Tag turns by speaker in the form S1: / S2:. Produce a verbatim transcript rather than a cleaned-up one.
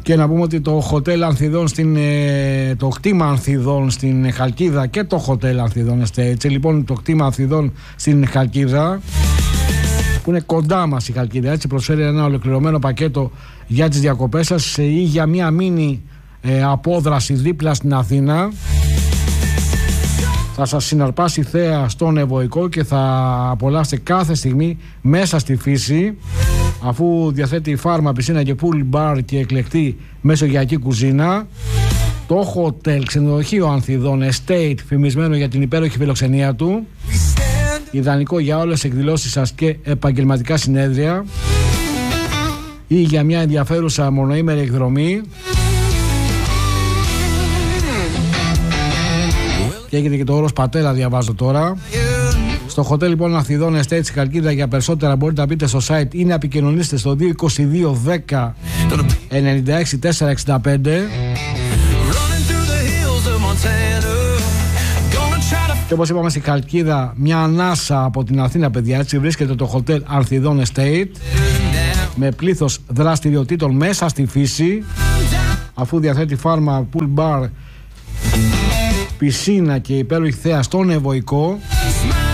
S1: Και να πούμε ότι το χοτέλ Ανθιδών στην, το κτήμα Ανθιδών στην Χαλκίδα και το χοτέλ Ανθιδών Estates. Λοιπόν, το κτήμα Ανθιδών στην Χαλκίδα, που είναι κοντά μας η Χαλκίδα, έτσι, προσφέρει ένα ολοκληρωμένο πακέτο για τις διακοπές σας ή για μια μίνι ε, απόδραση δίπλα στην Αθήνα. Θα σας συναρπάσει θέα στον Ευωικό και θα απολαύσετε κάθε στιγμή μέσα στη φύση, αφού διαθέτει φάρμα, πισίνα και pool bar και εκλεκτή μεσογειακή κουζίνα. Το χοτέλ ξενοδοχείο Ανθιδών Estate, φημισμένο για την υπέροχη φιλοξενία του, ιδανικό για όλες τις εκδηλώσεις σας και επαγγελματικά συνέδρια ή για μια ενδιαφέρουσα μονοήμερη εκδρομή. Και έχετε και το όρος πατέρα, διαβάζω τώρα. Στο χοτέλ λοιπόν Ανθιδών Estate στη Χαλκίδα, για περισσότερα μπορείτε να μπείτε στο site ή να επικοινωνήσετε στο δύο είκοσι δύο δέκα ενενήντα έξι τετρακόσια εξήντα πέντε. Και όπως είπαμε, στη Χαλκίδα, μια ανάσα από την Αθήνα, παιδιά, έτσι βρίσκεται το χοτέλ Ανθιδών Estate, με πλήθος δραστηριοτήτων μέσα στη φύση, αφού διαθέτει φάρμα, pool bar, πισίνα και υπέροχη θέα στον Ευωικό.